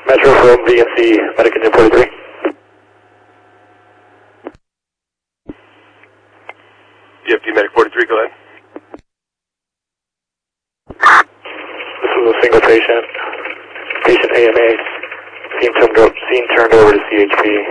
Metro from VNC, Medic Engine 43. DFT Medic 43, go ahead. This is a single patient. Patient AMA. Scene turned over to CHP.